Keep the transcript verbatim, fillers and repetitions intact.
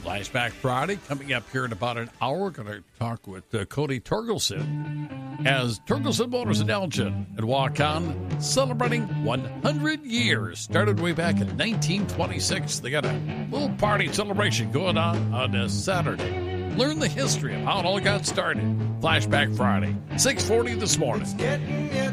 Flashback Friday coming up here in about an hour. We're going to talk with uh, Cody Torgelson as Torgelson Motors in Elgin and walk on celebrating one hundred years. Started way back in nineteen twenty-six. They got a little party celebration going on on a Saturday. Learn the history of how it all got started. Flashback Friday, six forty this morning.